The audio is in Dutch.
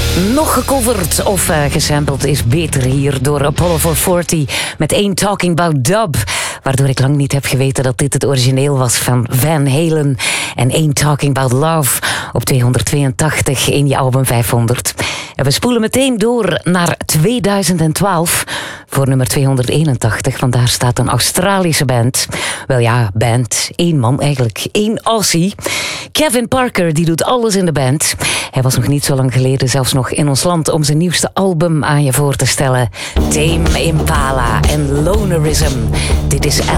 Nog gecoverd of gesampled is beter hier door Apollo 440 met Ain't Talking About Dub. Waardoor ik lang niet heb geweten dat dit het origineel was van Van Halen en Ain't Talking About Love op 282 in je album 500. En we spoelen meteen door naar 2012 voor nummer 281, want daar staat een Australische band. Wel ja, band, één man eigenlijk, één Aussie. Kevin Parker, die doet alles in de band. Hij was nog niet zo lang geleden zelfs nog in ons land om zijn nieuwste album aan je voor te stellen. Tame Impala en Lonerism. Dit is